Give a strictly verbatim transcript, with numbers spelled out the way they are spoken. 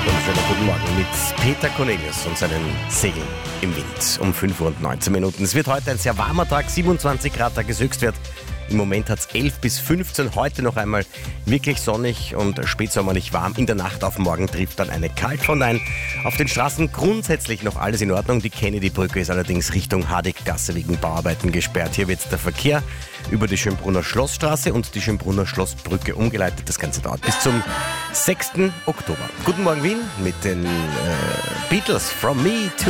Schönen guten Morgen mit Peter Cornelius und seinen Segeln im Wind um fünf Uhr und neunzehn Minuten. Es wird heute ein sehr warmer Tag, siebenundzwanzig Grad Tageshöchstwert. Im Moment hat es elf bis fünfzehn, heute noch einmal wirklich sonnig und spätsommerlich warm. In der Nacht auf morgen trifft dann eine Kaltfront ein. Auf den Straßen grundsätzlich noch alles in Ordnung. Die Kennedy-Brücke ist allerdings Richtung Hadeggasse wegen Bauarbeiten gesperrt. Hier wird der Verkehr über die Schönbrunner Schlossstraße und die Schönbrunner Schlossbrücke umgeleitet. Das Ganze dauert bis zum sechsten Oktober. Guten Morgen Wien mit den äh, Beatles, From Me to